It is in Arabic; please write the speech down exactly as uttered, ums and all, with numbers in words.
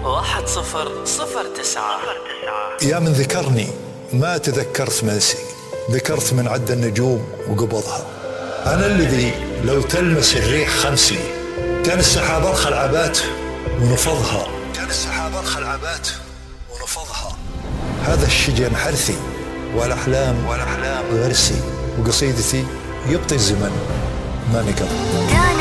واحد صفر صفر تسعة. يا من ذكرني ما تذكرت منسي، ذكرت من عد النجوم وقبضها. أنا الذي لو تلمس الريح خمسي، كان السحاب أرخى العبات ونفضها، كان السحاب أرخى العبات ونفضها. هذا الشجن حرثي والأحلام والأحلام غرسي، وقصيدتي يبطي الزمن ما نقض.